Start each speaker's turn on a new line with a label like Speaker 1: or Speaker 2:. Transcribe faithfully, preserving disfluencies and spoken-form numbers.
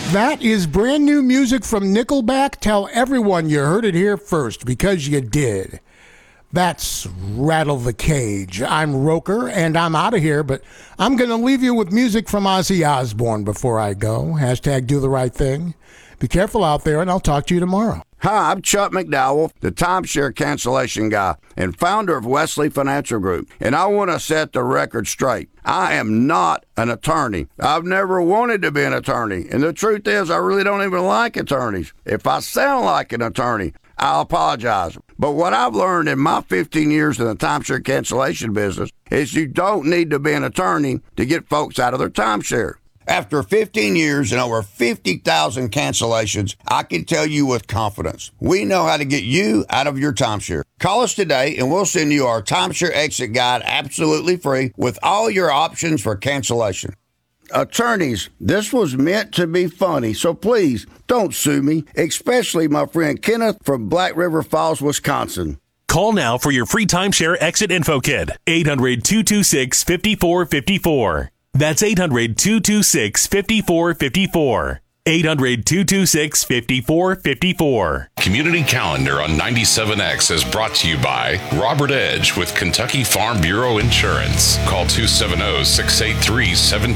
Speaker 1: That is brand new music from Nickelback. Tell everyone you heard it here first, because you did. That's Rattle the Cage. I'm Roker, and I'm out of here, but I'm going to leave you with music from Ozzy Osbourne before I go. Hashtag do the right thing. Be careful out there, and I'll talk to you tomorrow.
Speaker 2: Hi, I'm Chuck McDowell, the timeshare cancellation guy and founder of Wesley Financial Group, and I want to set the record straight. I am not an attorney. I've never wanted to be an attorney, and the truth is I really don't even like attorneys. If I sound like an attorney, I apologize. But what I've learned in my fifteen years in the timeshare cancellation business is you don't need to be an attorney to get folks out of their timeshare. After fifteen years and over fifty thousand cancellations, I can tell you with confidence, we know how to get you out of your timeshare. Call us today and we'll send you our timeshare exit guide absolutely free with all your options for cancellation. Attorneys, this was meant to be funny, so please don't sue me, especially my friend Kenneth from Black River Falls, Wisconsin.
Speaker 3: Call now for your free timeshare exit info kit. eight hundred, two two six, five four five four. That's eight hundred, two two six, five four five four. eight hundred, two two six, five four five four.
Speaker 4: Community Calendar on ninety-seven X is brought to you by Robert Edge with Kentucky Farm Bureau Insurance. Call two seven zero, six eight three, seven